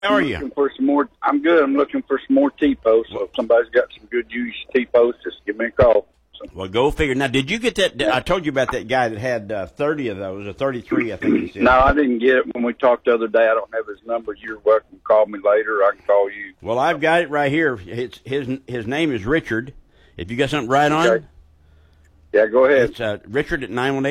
How are you? Looking for some more. I'm good. I'm looking for some more T-posts. So if somebody's got some good used T-posts, just give me a call. So. Well, go figure. Now, did you get that? I told you about that guy that had 30 of those, or 33, I think he said. No, I didn't get it when we talked the other day. I don't have his number. You're welcome to call me later. I can call you. Well, I've got it right here. His name is Richard. If you got something right on. Okay. Yeah, go ahead. It's Richard at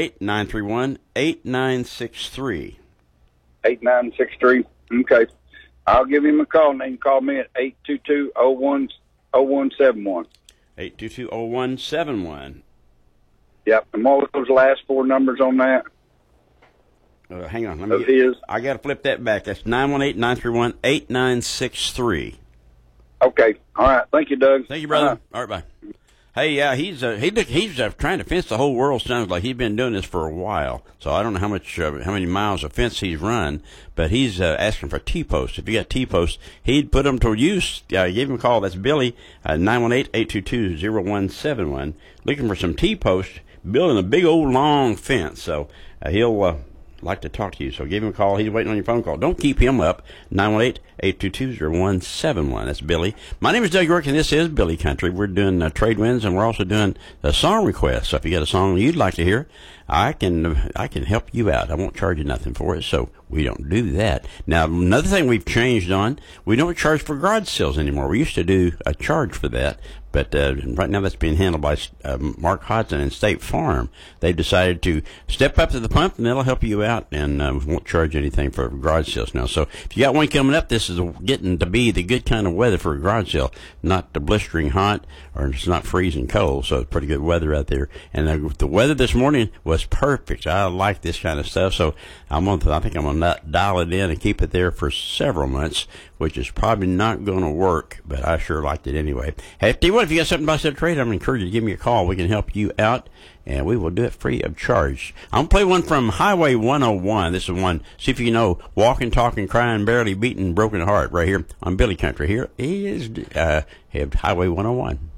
918-931-8963. 8963. Okay. I'll give him a call, and they can call me at 822-0171. 822-0171. Yep. And what were those last four numbers on that? Hang on. I got to flip that back. That's 918-931-8963. Okay. All right. Thank you, Doug. Thank you, brother. All right, bye. Hey, he's trying to fence the whole world. Sounds like he's been doing this for a while. So I don't know how many miles of fence he's run, but he's asking for T-posts. If you got T-posts, he'd put them to use. Give him a call. That's Billy, 918-822-0171. Looking for some T-posts, building a big old long fence. So he'll like to talk to you. So give him a call. He's waiting on your phone call. Don't keep him up. 918-822-0171. That's Billy. My name is Doug York, and this is Billy Country. We're doing trade winds, and we're also doing a song request. So if you got a song you'd like to hear, I can help you out. I won't charge you nothing for it, so we don't do that. Now, another thing we've changed on, we don't charge for garage sales anymore. We used to do a charge for that, but right now that's being handled by Mark Hodson and State Farm. They've decided to step up to the pump, and that'll help you out, and won't charge anything for garage sales now. So if you got one coming up, this is getting to be the good kind of weather for a garage sale, not the blistering hot, or it's not freezing cold, so it's pretty good weather out there. And the weather this morning was perfect. I like this kind of stuff, so I think I'm going to dial it in and keep it there for several months, which is probably not going to work, but I sure liked it anyway. Hey, if you got something about that trade, I'm encouraged to give me a call. We can help you out, and we will do it free of charge. I'm going to play one from Highway 101. This is one, see if you know, walking, talking, crying, barely beating, broken heart, right here on Billy Country. Here is Highway 101.